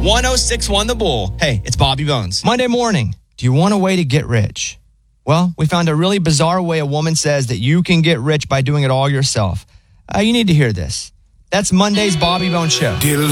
1061 The Bull. Hey, it's Bobby Bones. Monday morning, do you want a way to get rich? Well, we found a really bizarre way a woman says that you can get rich by doing it all yourself. You need to hear this. That's Monday's Bobby Bones Show.